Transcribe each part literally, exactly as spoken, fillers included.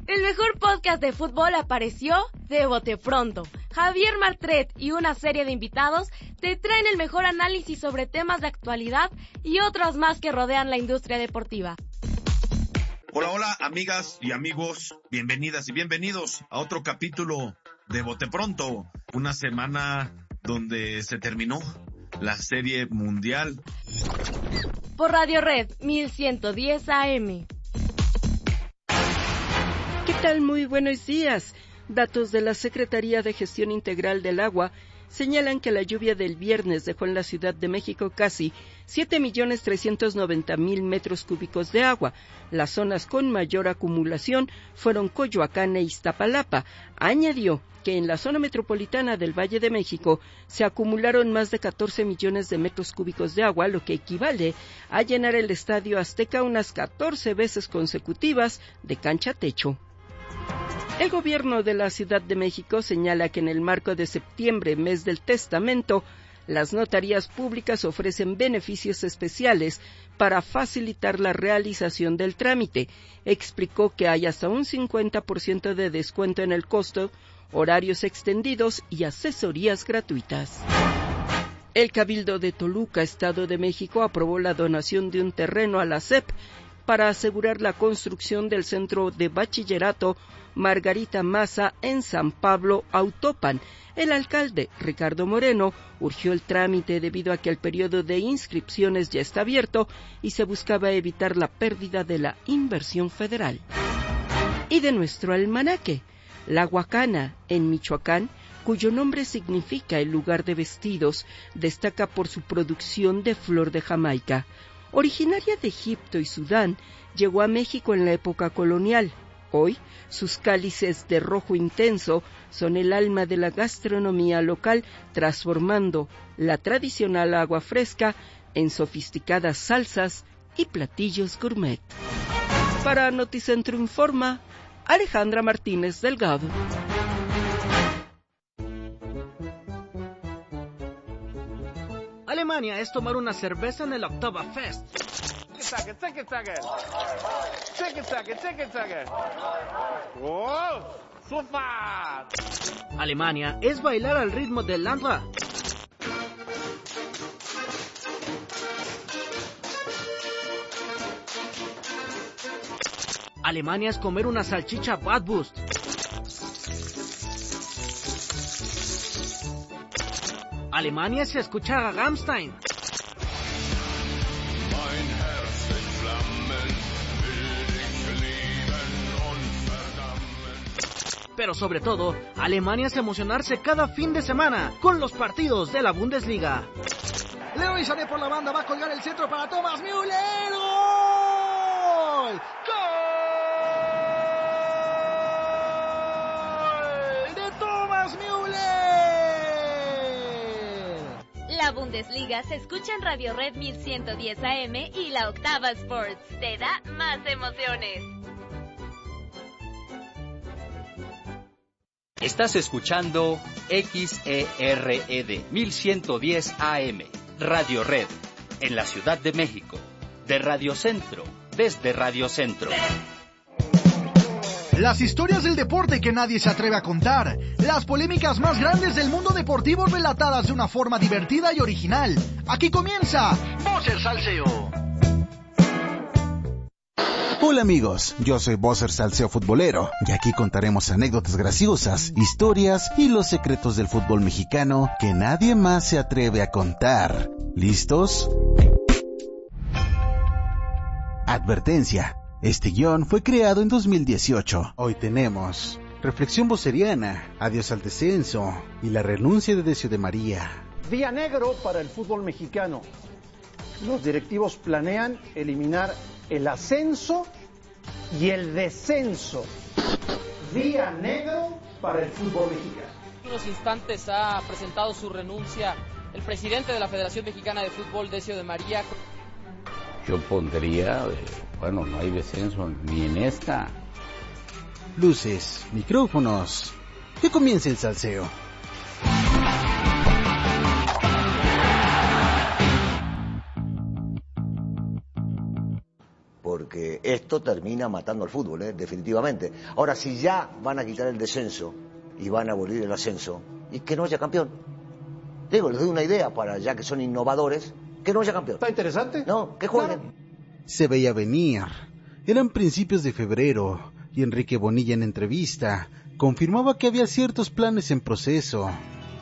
El mejor podcast de fútbol apareció de bote pronto. Javier Martret y una serie de invitados te traen el mejor análisis sobre temas de actualidad y otros más que rodean la industria deportiva. Hola, hola, amigas y amigos, bienvenidas y bienvenidos a otro capítulo de Bote Pronto, una semana donde se terminó la serie mundial. Por Radio Red mil ciento diez A M. ¿Qué tal? Muy buenos días. Datos de la Secretaría de Gestión Integral del Agua señalan que la lluvia del viernes dejó en la Ciudad de México casi siete millones trescientos noventa mil metros cúbicos de agua. Las zonas con mayor acumulación fueron Coyoacán e Iztapalapa. Añadió que en la zona metropolitana del Valle de México se acumularon más de catorce millones de metros cúbicos de agua, lo que equivale a llenar el Estadio Azteca unas catorce veces consecutivas de cancha a techo. El gobierno de la Ciudad de México señala que en el marco de septiembre, mes del testamento, las notarías públicas ofrecen beneficios especiales para facilitar la realización del trámite. Explicó que hay hasta un cincuenta por ciento de descuento en el costo, horarios extendidos y asesorías gratuitas. El Cabildo de Toluca, Estado de México, aprobó la donación de un terreno a la S E P para asegurar la construcción del Centro de Bachillerato Margarita Maza en San Pablo, Autopan. El alcalde, Ricardo Moreno, urgió el trámite debido a que el periodo de inscripciones ya está abierto y se buscaba evitar la pérdida de la inversión federal. Y de nuestro almanaque, La Huacana, en Michoacán, cuyo nombre significa el lugar de vestidos, destaca por su producción de flor de Jamaica. Originaria de Egipto y Sudán, llegó a México en la época colonial. Hoy, sus cálices de rojo intenso son el alma de la gastronomía local, transformando la tradicional agua fresca en sofisticadas salsas y platillos gourmet. Para Noticentro Informa, Alejandra Martínez Delgado. Alemania es tomar una cerveza en el Oktoberfest. Alemania es bailar al ritmo del Landra. Alemania es comer una salchicha Bratwurst. Alemania es escuchar a Rammstein. Pero sobre todo, Alemania es emocionarse cada fin de semana con los partidos de la Bundesliga. Leroy Sané por la banda va a colgar el centro para Thomas Müller. ¡Gol! ¡Gol! ¡De Thomas Müller! La Bundesliga se escucha en Radio Red mil ciento diez A M y la Octava Sports. Te da más emociones. Estás escuchando X E R E D mil ciento diez A M, Radio Red, en la Ciudad de México, de Radio Centro, desde Radio Centro. Las historias del deporte que nadie se atreve a contar, las polémicas más grandes del mundo deportivo relatadas de una forma divertida y original. Aquí comienza Voces Salseo. Hola amigos, yo soy Bosser Salseo Futbolero y aquí contaremos anécdotas graciosas, historias y los secretos del fútbol mexicano que nadie más se atreve a contar. ¿Listos? Advertencia, este guión fue creado en dos mil dieciocho. Hoy tenemos reflexión voceriana, adiós al descenso y la renuncia de Decio de María. Día negro para el fútbol mexicano. Los directivos planean eliminar el ascenso y el descenso. Día negro para el fútbol mexicano. En unos instantes ha presentado su renuncia el presidente de la Federación Mexicana de Fútbol, Decio de María. Yo pondría, bueno, no hay descenso ni en esta. Luces, micrófonos, que comience el salseo. Porque eh, esto termina matando al fútbol, eh, definitivamente. Ahora, si ya van a quitar el descenso y van a abolir el ascenso, y que no haya campeón. Digo, les doy una idea para, ya que son innovadores, que no haya campeón. ¿Está interesante? No, que jueguen. Claro. Se veía venir. Eran principios de febrero y Enrique Bonilla en entrevista confirmaba que había ciertos planes en proceso.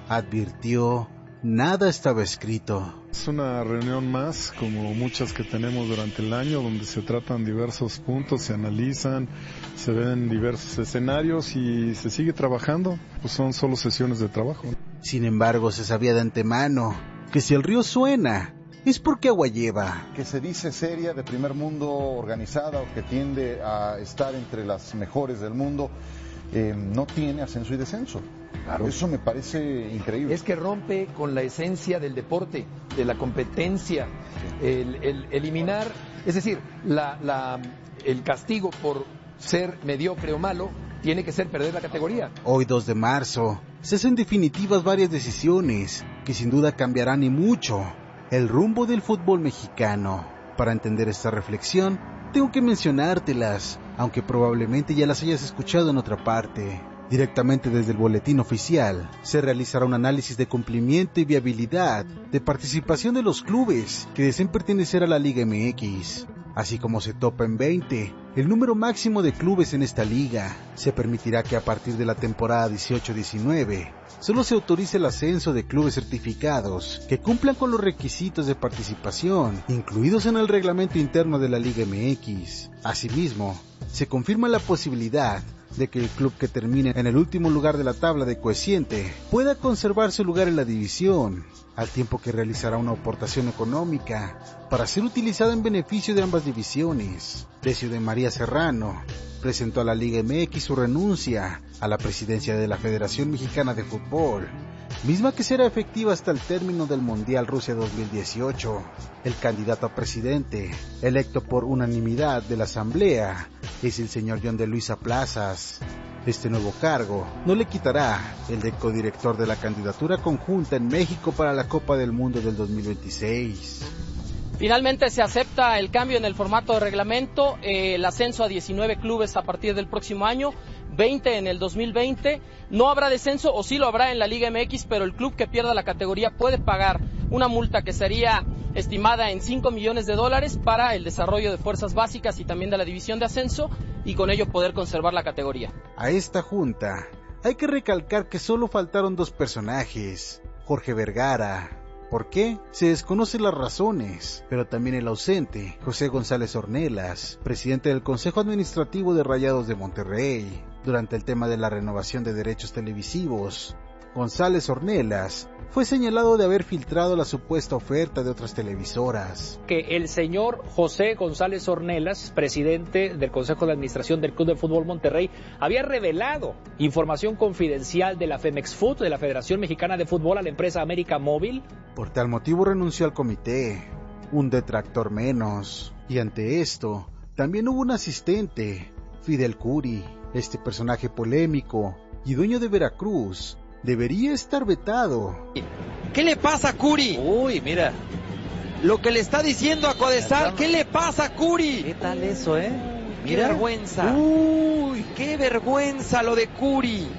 Advirtió, nada estaba escrito. Es una reunión más, como muchas que tenemos durante el año, donde se tratan diversos puntos, se analizan, se ven diversos escenarios y se sigue trabajando. Pues son solo sesiones de trabajo. Sin embargo, se sabía de antemano que si el río suena, es porque agua lleva. Que se dice seria, de primer mundo, organizada, o que tiende a estar entre las mejores del mundo, eh, no tiene ascenso y descenso. Claro. Eso me parece increíble. Es que rompe con la esencia del deporte, de la competencia, el, el eliminar, es decir, la, la, el castigo por ser mediocre o malo tiene que ser perder la categoría. Hoy dos de marzo, se hacen definitivas varias decisiones que sin duda cambiarán y mucho el rumbo del fútbol mexicano. Para entender esta reflexión, tengo que mencionártelas, aunque probablemente ya las hayas escuchado en otra parte. Directamente desde el boletín oficial, se realizará un análisis de cumplimiento y viabilidad de participación de los clubes que deseen pertenecer a la Liga M X. Así como se topa en veinte el número máximo de clubes en esta liga, se permitirá que a partir de la temporada dieciocho diecinueve solo se autorice el ascenso de clubes certificados que cumplan con los requisitos de participación incluidos en el reglamento interno de la Liga M X. Asimismo, se confirma la posibilidad de que el club que termine en el último lugar de la tabla de coeficiente pueda conservar su lugar en la división, al tiempo que realizará una aportación económica para ser utilizada en beneficio de ambas divisiones. Decio de María Serrano presentó a la Liga M X su renuncia a la presidencia de la Federación Mexicana de Fútbol, misma que será efectiva hasta el término del Mundial Rusia dos mil dieciocho. El candidato a presidente, electo por unanimidad de la Asamblea, es el señor John de Luisa Plazas. Este nuevo cargo no le quitará el de codirector de la candidatura conjunta en México para la Copa del Mundo del dos mil veintiséis. Finalmente se acepta el cambio en el formato de reglamento, eh, el ascenso a diecinueve clubes a partir del próximo año, veinte en el dos mil veinte. No habrá descenso, o sí lo habrá en la Liga M X, pero el club que pierda la categoría puede pagar una multa que sería estimada en cinco millones de dólares para el desarrollo de fuerzas básicas y también de la división de ascenso, y con ello poder conservar la categoría. A esta junta hay que recalcar que solo faltaron dos personajes: Jorge Vergara. ¿Por qué? Se desconocen las razones, pero también el ausente, José González Ornelas, presidente del Consejo Administrativo de Rayados de Monterrey. Durante el tema de la renovación de derechos televisivos, González Ornelas fue señalado de haber filtrado la supuesta oferta de otras televisoras. Que el señor José González Ornelas, presidente del Consejo de Administración del Club de Fútbol Monterrey, había revelado información confidencial de la Femex Food, de la Federación Mexicana de Fútbol, a la empresa América Móvil. Por tal motivo renunció al comité, un detractor menos. Y ante esto, también hubo un asistente, Fidel Curi. Este personaje polémico y dueño de Veracruz debería estar vetado. ¿Qué le pasa a Curi? Uy, mira. Lo que le está diciendo a Codesal, ¿qué le pasa a Curi? ¿Qué tal eso, eh? Mira. Qué vergüenza. Uy, qué vergüenza lo de Curi.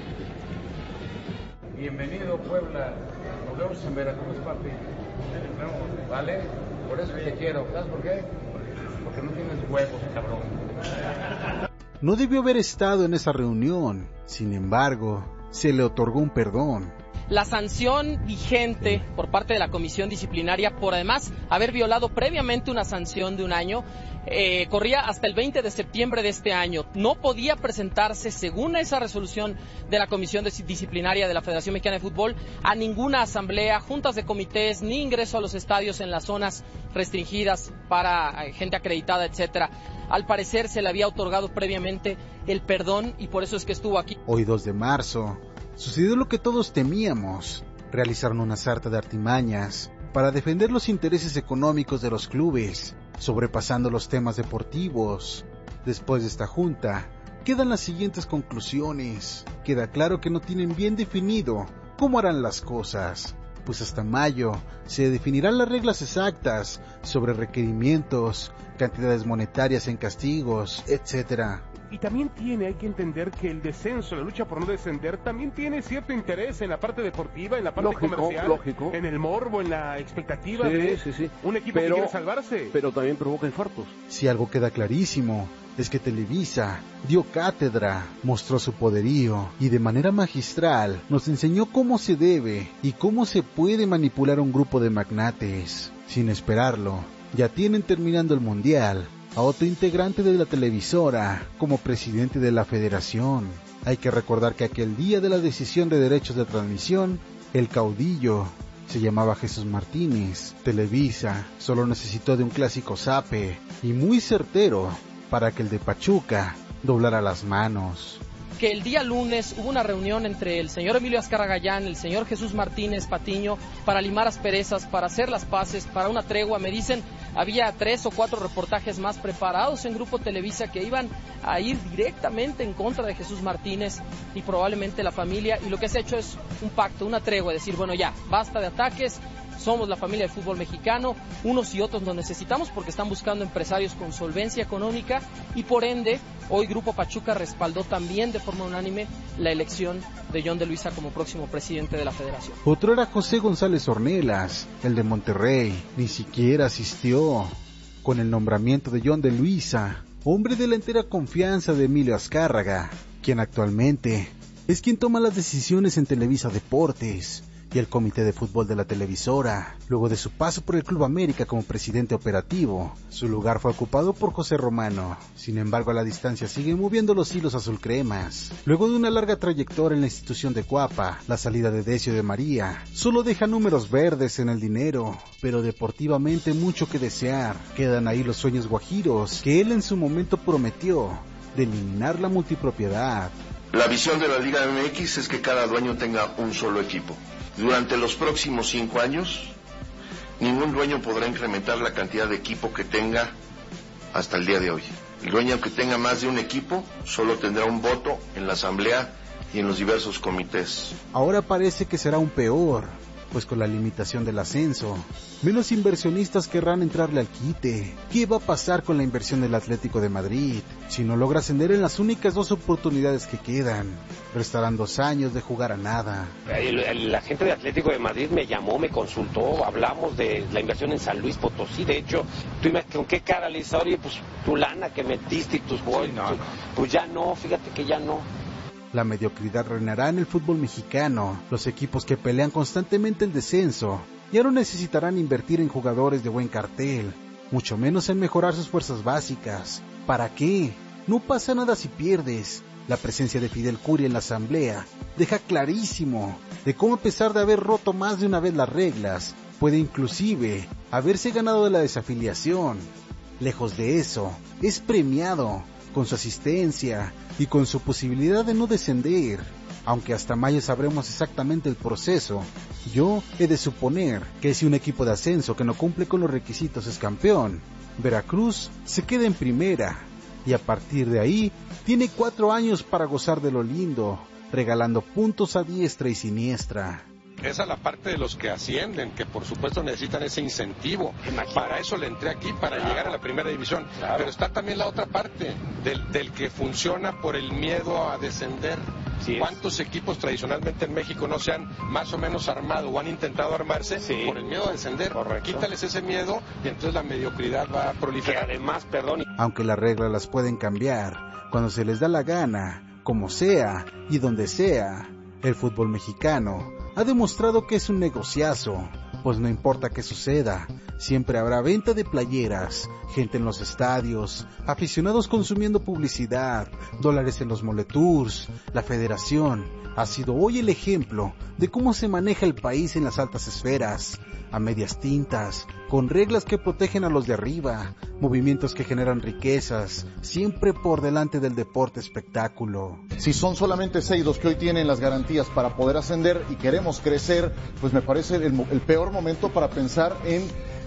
Bienvenido, Puebla. Nos vemos en Veracruz, papi. ¿Vale? Por eso te quiero. ¿Sabes por qué? Porque no tienes huevos, cabrón. No debió haber estado en esa reunión. Sin embargo, se le otorgó un perdón. La sanción vigente por parte de la comisión disciplinaria, por además haber violado previamente una sanción de un año, eh, corría hasta el veinte de septiembre de este año. No podía presentarse, según esa resolución de la comisión disciplinaria de la Federación Mexicana de Fútbol, a ninguna asamblea, juntas de comités, ni ingreso a los estadios en las zonas restringidas para eh, gente acreditada, etcétera. Al parecer se le había otorgado previamente el perdón y por eso es que estuvo aquí. Hoy dos de marzo, sucedió lo que todos temíamos. Realizaron una sarta de artimañas para defender los intereses económicos de los clubes, sobrepasando los temas deportivos. Después de esta junta, quedan las siguientes conclusiones. Queda claro que no tienen bien definido cómo harán las cosas. pues hasta mayo se definirán las reglas exactas sobre requerimientos, cantidades monetarias en castigos, etcétera. Y también tiene, hay que entender que el descenso, la lucha por no descender, también tiene cierto interés en la parte deportiva, en la parte lógico, comercial, lógico. en el morbo, en la expectativa sí, de sí, sí. un equipo pero, que quiere salvarse. Pero también provoca infartos. Si algo queda clarísimo, es que Televisa dio cátedra, mostró su poderío y de manera magistral nos enseñó cómo se debe y cómo se puede manipular un grupo de magnates. Sin esperarlo, ya tienen terminando el mundial a otro integrante de la televisora como presidente de la federación. Hay que recordar que aquel día de la decisión de derechos de transmisión, el caudillo se llamaba Jesús Martínez. Televisa solo necesitó de un clásico zape y muy certero para que el de Pachuca doblara las manos. Que el día lunes hubo una reunión entre el señor Emilio Azcárraga Gallán, el señor Jesús Martínez Patiño, para limar asperezas, para hacer las paces, para una tregua. Me dicen, había tres o cuatro reportajes más preparados en Grupo Televisa que iban a ir directamente en contra de Jesús Martínez y probablemente la familia, y lo que se ha hecho es un pacto, una tregua, decir, bueno, ya, basta de ataques, somos la familia del fútbol mexicano, unos y otros nos necesitamos porque están buscando empresarios con solvencia económica y por ende, hoy Grupo Pachuca respaldó también de forma unánime la elección de John de Luisa como próximo presidente de la federación. Otro era José González Ornelas, el de Monterrey, ni siquiera asistió. Con el nombramiento de John de Luisa, hombre de la entera confianza de Emilio Azcárraga, quien actualmente es quien toma las decisiones en Televisa Deportes y el comité de fútbol de la televisora. Luego de su paso por el Club América como presidente operativo, su lugar fue ocupado por José Romano. Sin embargo, a la distancia siguen moviendo los hilos azulcremas. Luego de una larga trayectoria en la institución de Cuapa, la salida de Decio de María solo deja números verdes en el dinero, pero deportivamente mucho que desear. Quedan ahí los sueños guajiros que él en su momento prometió de eliminar la multipropiedad. La visión de la Liga M X es que cada dueño tenga un solo equipo. Durante los próximos cinco años, ningún dueño podrá incrementar la cantidad de equipo que tenga hasta el día de hoy. El dueño que tenga más de un equipo solo tendrá un voto en la asamblea y en los diversos comités. Ahora parece que será aún peor, pues con la limitación del ascenso, menos inversionistas querrán entrarle al quite. ¿Qué va a pasar con la inversión del Atlético de Madrid si no logra ascender en las únicas dos oportunidades que quedan? Restarán dos años de jugar a nada. El, el, la gente de Atlético de Madrid me llamó, me consultó, hablamos de la inversión en San Luis Potosí. De hecho, tú con qué cara le dices, oye, pues tu lana que metiste y tus goles, no, no. Pues ya no, fíjate que ya no. La mediocridad reinará en el fútbol mexicano. Los equipos que pelean constantemente el descenso ya no necesitarán invertir en jugadores de buen cartel, mucho menos en mejorar sus fuerzas básicas. ¿Para qué? No pasa nada si pierdes. La presencia de Fidel Curia en la asamblea deja clarísimo de cómo, a pesar de haber roto más de una vez las reglas, puede inclusive haberse ganado de la desafiliación. Lejos de eso, es premiado con su asistencia y con su posibilidad de no descender. Aunque hasta mayo sabremos exactamente el proceso, yo he de suponer que si un equipo de ascenso que no cumple con los requisitos es campeón, Veracruz se queda en primera y a partir de ahí tiene cuatro años para gozar de lo lindo, regalando puntos a diestra y siniestra. Esa es la parte de los que ascienden, que por supuesto necesitan ese incentivo. Imagínate. Para eso le entré aquí, para claro. llegar a la primera división. Claro. Pero está también la otra parte, del, del que funciona por el miedo a descender. Sí, ¿cuántos equipos tradicionalmente en México no se han más o menos armado o han intentado armarse sí. por el miedo a descender? Correcto. Quítales ese miedo y entonces la mediocridad va a proliferar. Que además, perdón. Aunque las reglas las pueden cambiar cuando se les da la gana, como sea y donde sea, el fútbol mexicano ha demostrado que es un negociazo, pues no importa qué suceda, siempre habrá venta de playeras, gente en los estadios, aficionados consumiendo publicidad, dólares en los moletours. La federación ha sido hoy el ejemplo de cómo se maneja el país en las altas esferas, a medias tintas, con reglas que protegen a los de arriba, movimientos que generan riquezas, siempre por delante del deporte espectáculo. Si son solamente seis los que hoy tienen las garantías para poder ascender y queremos crecer, pues me parece el, el peor momento para pensar en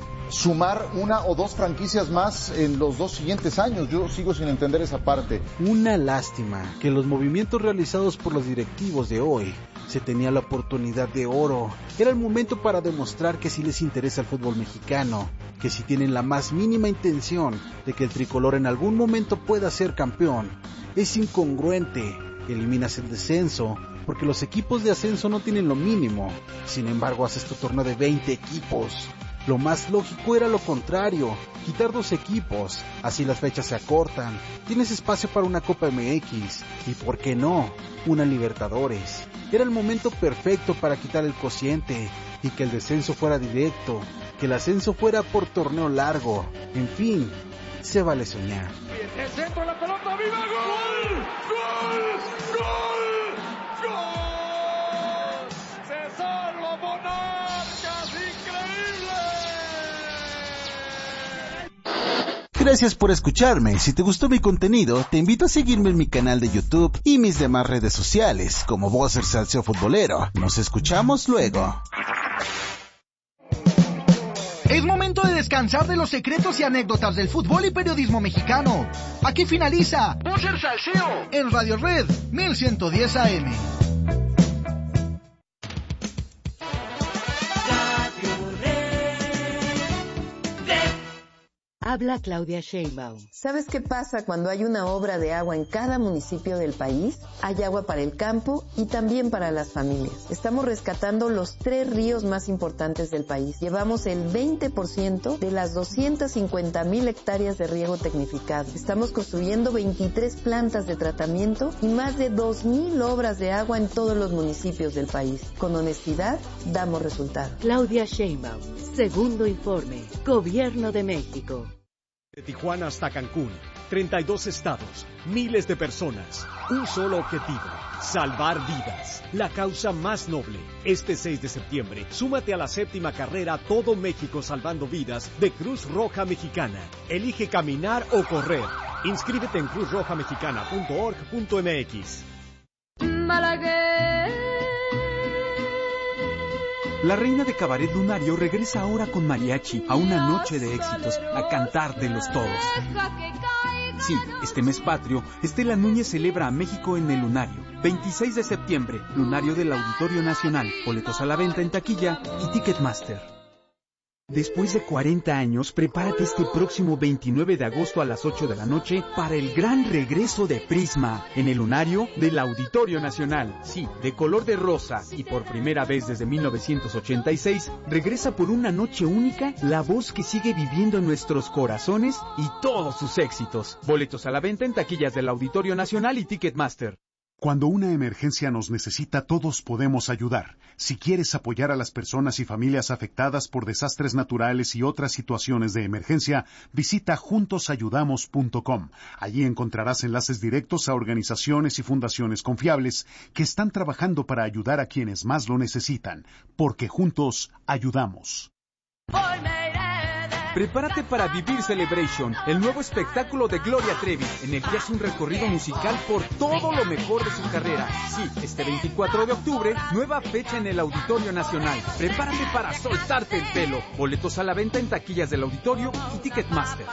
sumar una o dos franquicias más en los dos siguientes años. Yo sigo sin entender esa parte. Una lástima que los movimientos realizados por los directivos de hoy Se tenía la oportunidad de oro. Era el momento para demostrar que sí les interesa el fútbol mexicano, que si tienen la más mínima intención de que el tricolor en algún momento pueda ser campeón. Es incongruente. Eliminas el descenso, porque los equipos de ascenso no tienen lo mínimo. Sin embargo, haces tu torneo de veinte equipos. Lo más lógico era lo contrario, quitar dos equipos, así las fechas se acortan, tienes espacio para una Copa M X, y por qué no, una Libertadores. Era el momento perfecto para quitar el cociente, y que el descenso fuera directo, que el ascenso fuera por torneo largo, en fin, se vale soñar. El centro, la pelota, viva, gol, gol, gol, gol, se salva Monarcas, increíble. Gracias por escucharme. Si te gustó mi contenido, te invito a seguirme en mi canal de YouTube y mis demás redes sociales, como Bosser Salseo Futbolero. Nos escuchamos luego. Es momento de descansar de los secretos y anécdotas del fútbol y periodismo mexicano. Aquí finaliza Bosser Salseo en Radio Red mil ciento diez A M. Habla Claudia Sheinbaum. ¿Sabes qué pasa cuando hay una obra de agua en cada municipio del país? Hay agua para el campo y también para las familias. Estamos rescatando los tres ríos más importantes del país. Llevamos el veinte por ciento de las doscientas cincuenta mil hectáreas de riego tecnificado. Estamos construyendo veintitrés plantas de tratamiento y más de dos mil obras de agua en todos los municipios del país. Con honestidad, damos resultados. Claudia Sheinbaum, segundo informe, Gobierno de México. De Tijuana hasta Cancún, treinta y dos estados, miles de personas, un solo objetivo, salvar vidas, la causa más noble. Este seis de septiembre, súmate a la séptima carrera Todo México Salvando Vidas de Cruz Roja Mexicana. Elige caminar o correr. Inscríbete en cruz roja mexicana punto org punto m x. La reina de cabaret lunario regresa ahora con mariachi a una noche de éxitos, a cantártelos todos. Sí, este mes patrio, Estela Núñez celebra a México en el Lunario. veintiséis de septiembre, Lunario del Auditorio Nacional. Boletos a la venta en taquilla y Ticketmaster. Después de cuarenta años, prepárate este próximo veintinueve de agosto a las ocho de la noche para el gran regreso de Prisma en el Lunario del Auditorio Nacional. Sí, de color de rosa y por primera vez desde mil novecientos ochenta y seis, regresa por una noche única la voz que sigue viviendo en nuestros corazones y todos sus éxitos. Boletos a la venta en taquillas del Auditorio Nacional y Ticketmaster. Cuando una emergencia nos necesita, todos podemos ayudar. Si quieres apoyar a las personas y familias afectadas por desastres naturales y otras situaciones de emergencia, visita juntos ayudamos punto com. Allí encontrarás enlaces directos a organizaciones y fundaciones confiables que están trabajando para ayudar a quienes más lo necesitan, porque juntos ayudamos. Prepárate para Vivir Celebration, el nuevo espectáculo de Gloria Trevi, en el que hace un recorrido musical por todo lo mejor de su carrera. Sí, este veinticuatro de octubre, nueva fecha en el Auditorio Nacional. Prepárate para soltarte el pelo. Boletos a la venta en taquillas del Auditorio y Ticketmaster.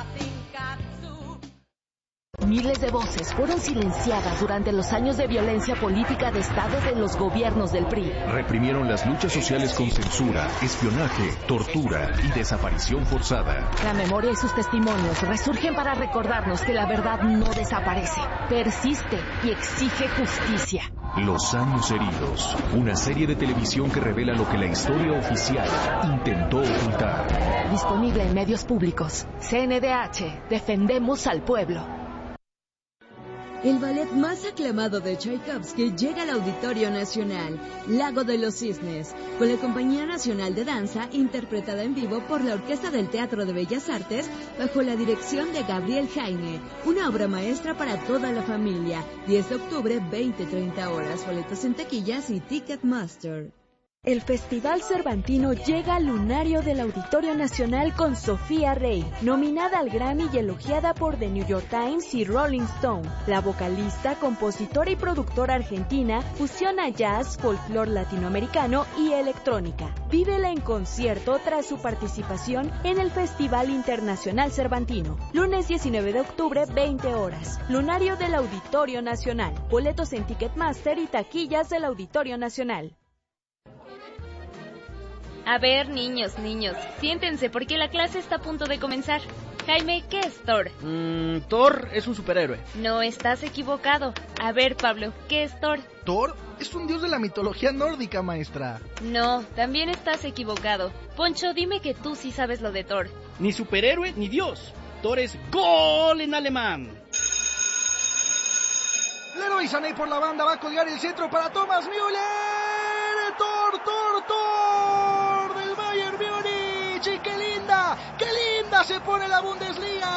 Miles de voces fueron silenciadas durante los años de violencia política de Estado de los gobiernos del P R I. Reprimieron las luchas sociales con censura, espionaje, tortura y desaparición forzada. La memoria y sus testimonios resurgen para recordarnos que la verdad no desaparece, persiste y exige justicia. Los años heridos, una serie de televisión que revela lo que la historia oficial intentó ocultar. Disponible en medios públicos. C N D H, defendemos al pueblo. El ballet más aclamado de Tchaikovsky llega al Auditorio Nacional, Lago de los Cisnes, con la Compañía Nacional de Danza, interpretada en vivo por la Orquesta del Teatro de Bellas Artes, bajo la dirección de Gabriel Jaime. Una obra maestra para toda la familia. diez de octubre, veinte treinta horas. Boletos en taquillas y Ticketmaster. El Festival Cervantino llega al lunario del Auditorio Nacional con Sofía Rey, nominada al Grammy y elogiada por The New York Times y Rolling Stone. La vocalista, compositora y productora argentina fusiona jazz, folclore latinoamericano y electrónica. Vívela en concierto tras su participación en el Festival Internacional Cervantino. Lunes diecinueve de octubre, veinte horas. Lunario del Auditorio Nacional. Boletos en Ticketmaster y taquillas del Auditorio Nacional. A ver, niños, niños, siéntense porque la clase está a punto de comenzar. Jaime, ¿qué es Thor? Mm, Thor es un superhéroe. No, estás equivocado. A ver, Pablo, ¿qué es Thor? Thor es un dios de la mitología nórdica, maestra. No, también estás equivocado. Poncho, dime que tú sí sabes lo de Thor. Ni superhéroe ni dios. Thor es gol en alemán. Leroy Sané por la banda va a colgar el centro para Thomas Müller. Thor, Thor, Thor del Bayern Múnich. Y qué linda, qué linda se pone la Bundesliga.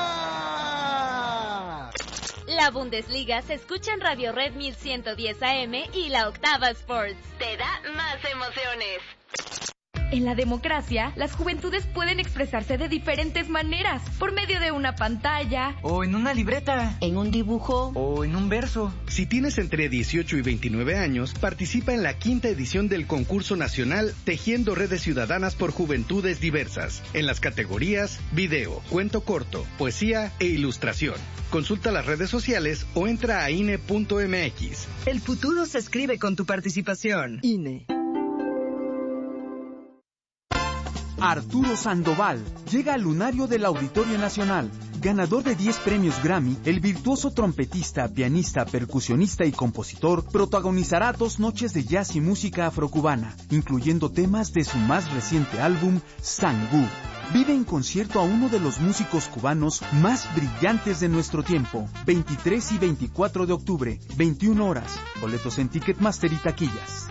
La Bundesliga se escucha en Radio Red mil ciento diez A M y la Octava Sports. Te da más emociones. En la democracia, las juventudes pueden expresarse de diferentes maneras, por medio de una pantalla, o en una libreta, en un dibujo, o en un verso. Si tienes entre dieciocho y veintinueve años, participa en la quinta edición del concurso nacional Tejiendo Redes Ciudadanas por Juventudes Diversas, en las categorías video, cuento corto, poesía e ilustración. Consulta las redes sociales o entra a I N E punto M X. El futuro se escribe con tu participación. I N E. Arturo Sandoval llega al lunario del Auditorio Nacional. Ganador de diez premios Grammy, el virtuoso trompetista, pianista, percusionista y compositor protagonizará dos noches de jazz y música afrocubana, incluyendo temas de su más reciente álbum, Sangú. Vive en concierto a uno de los músicos cubanos más brillantes de nuestro tiempo. veintitrés y veinticuatro de octubre, veintiuna horas. Boletos en Ticketmaster y taquillas.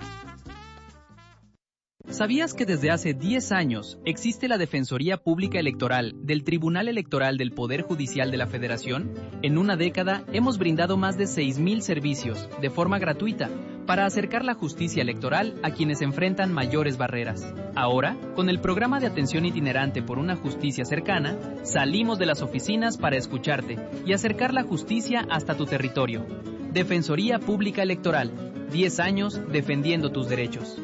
¿Sabías que desde hace diez años existe la Defensoría Pública Electoral del Tribunal Electoral del Poder Judicial de la Federación? En una década hemos brindado más de seis mil servicios de forma gratuita para acercar la justicia electoral a quienes enfrentan mayores barreras. Ahora, con el programa de atención itinerante por una justicia cercana, salimos de las oficinas para escucharte y acercar la justicia hasta tu territorio. Defensoría Pública Electoral, diez años defendiendo tus derechos.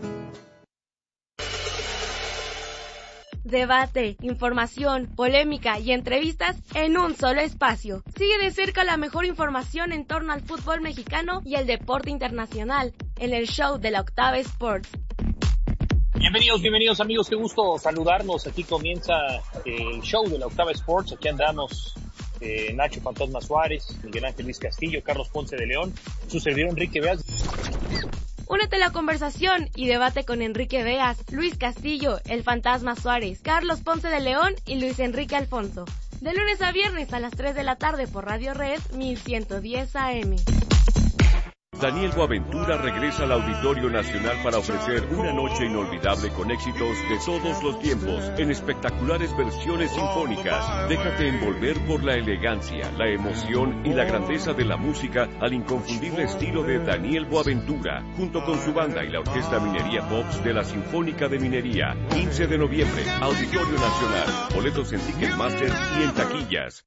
Debate, información, polémica y entrevistas en un solo espacio. Sigue de cerca la mejor información en torno al fútbol mexicano y el deporte internacional en el show de la Octava Sports. Bienvenidos, bienvenidos amigos, qué gusto saludarnos. Aquí comienza el show de la Octava Sports. Aquí andamos eh, Nacho Fantasma Suárez, Miguel Ángel Luis Castillo, Carlos Ponce de León, su servidor Enrique Beas. Únete a la conversación y debate con Enrique Beas, Luis Castillo, el Fantasma Suárez, Carlos Ponce de León y Luis Enrique Alfonso. De lunes a viernes a las tres de la tarde por Radio Red mil ciento diez A M. Daniel Boaventura regresa al Auditorio Nacional para ofrecer una noche inolvidable con éxitos de todos los tiempos, en espectaculares versiones sinfónicas. Déjate envolver por la elegancia, la emoción y la grandeza de la música al inconfundible estilo de Daniel Boaventura, junto con su banda y la Orquesta Minería Pops de la Sinfónica de Minería. quince de noviembre, Auditorio Nacional. Boletos en Ticketmaster y en taquillas.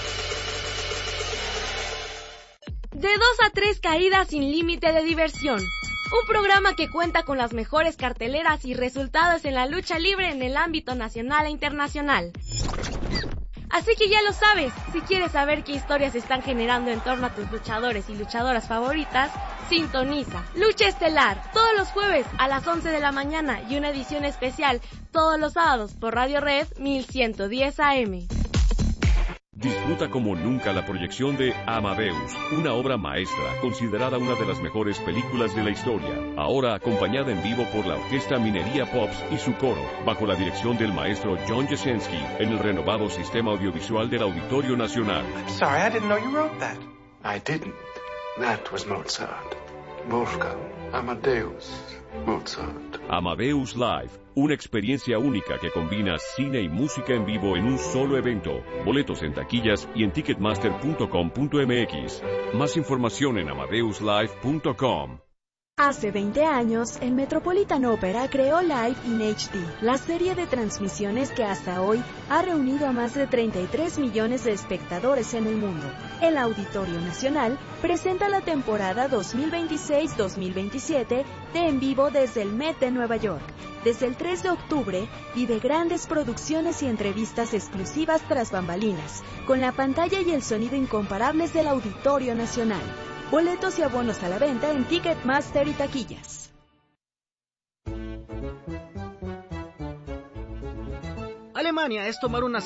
De dos a tres caídas sin límite de diversión. Un programa que cuenta con las mejores carteleras y resultados en la lucha libre en el ámbito nacional e internacional. Así que ya lo sabes, si quieres saber qué historias se están generando en torno a tus luchadores y luchadoras favoritas, sintoniza Lucha Estelar todos los jueves a las once de la mañana y una edición especial todos los sábados por Radio Red mil ciento diez A M. Disfruta como nunca la proyección de Amadeus, una obra maestra, considerada una de las mejores películas de la historia. Ahora acompañada en vivo por la Orquesta Minería Pops y su coro, bajo la dirección del maestro John Jasinski, en el renovado sistema audiovisual del Auditorio Nacional. I'm sorry, I didn't know you wrote that. I didn't. That was Mozart. Wolfgang Amadeus Mozart. Amadeus Live, una experiencia única que combina cine y música en vivo en un solo evento. Boletos en taquillas y en ticketmaster punto com punto m x. Más información en amadeus live punto com. Hace veinte años, el Metropolitan Opera creó Live in H D, la serie de transmisiones que hasta hoy ha reunido a más de treinta y tres millones de espectadores en el mundo. El Auditorio Nacional presenta la temporada dos mil veintiséis dos mil veintisiete de En Vivo desde el Met de Nueva York. Desde el tres de octubre, vive grandes producciones y entrevistas exclusivas tras bambalinas, con la pantalla y el sonido incomparables del Auditorio Nacional. Boletos y abonos a la venta en Ticketmaster y taquillas. Alemania es tomar una